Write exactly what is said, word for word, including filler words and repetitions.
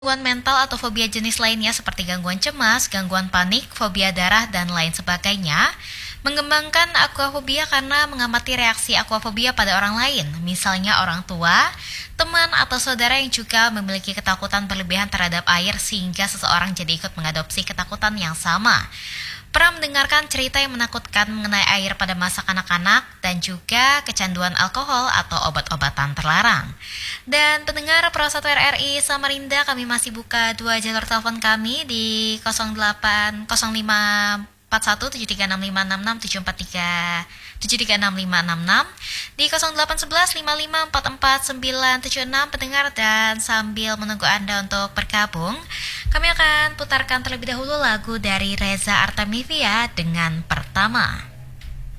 Gangguan mental atau fobia jenis lainnya seperti gangguan cemas, gangguan panik, fobia darah, dan lain sebagainya. Mengembangkan aquafobia karena mengamati reaksi aquafobia pada orang lain, misalnya orang tua, teman, atau saudara yang juga memiliki ketakutan berlebihan terhadap air sehingga seseorang jadi ikut mengadopsi ketakutan yang sama. Pernah mendengarkan cerita yang menakutkan mengenai air pada masa kanak-kanak dan juga kecanduan alkohol atau obat-obatan terlarang. Dan pendengar Pro satu R R I Samarinda, kami masih buka dua jalur telepon kami di nol delapan nol lima empat satu tujuh tiga enam lima enam enam tujuh empat tiga tujuh tiga enam lima enam enam di nol delapan satu satu lima lima empat empat sembilan tujuh enam pendengar. Dan sambil menunggu Anda untuk bergabung, kami akan putarkan terlebih dahulu lagu dari Reza Artamevia dengan Pertama.